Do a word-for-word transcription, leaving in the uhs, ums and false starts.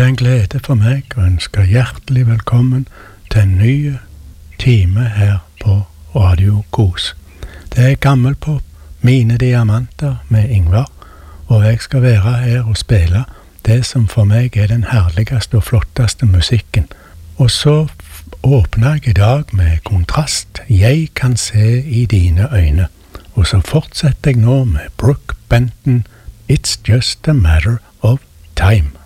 det en glede for meg å ønske hjertelig velkommen til en ny time her på Radio Kos. Det er Gammelpop, Mine Diamanter med Ingvar, og jeg skal være her og spille det som for meg er den herligste og flotteste musikken. Og så åpner jeg i dag med Kontrast, Jeg kan se i dine øyne. Og så fortsetter jeg nå med Brooke Benton, It's Just a Matter of Time.